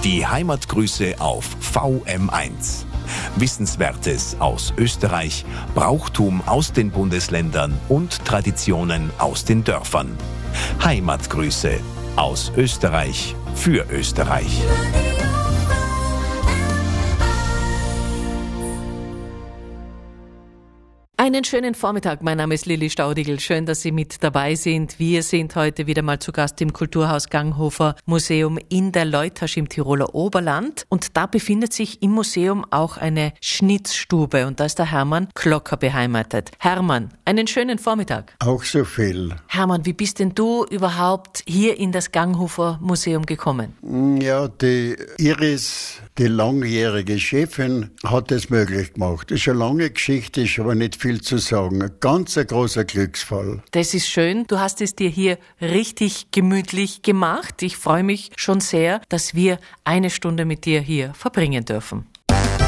Die Heimatgrüße auf VM1. Wissenswertes aus Österreich, Brauchtum aus den Bundesländern und Traditionen aus den Dörfern. Heimatgrüße aus Österreich für Österreich. Einen schönen Vormittag, mein Name ist Lilli Staudigl. Schön, dass Sie mit dabei sind. Wir sind heute wieder mal zu Gast im Kulturhaus Ganghofer Museum in der Leutasch im Tiroler Oberland. Und da befindet sich im Museum auch eine Schnitzstube und da ist der Hermann Klocker beheimatet. Hermann, einen schönen Vormittag. Auch so viel. Hermann, wie bist denn du überhaupt hier in das Ganghofer Museum gekommen? Ja, die Iris, die langjährige Chefin, hat es möglich gemacht. Das ist eine lange Geschichte, ist aber nicht viel zu sagen. Ein ganz großer Glücksfall. Das ist schön. Du hast es dir hier richtig gemütlich gemacht. Ich freue mich schon sehr, dass wir eine Stunde mit dir hier verbringen dürfen.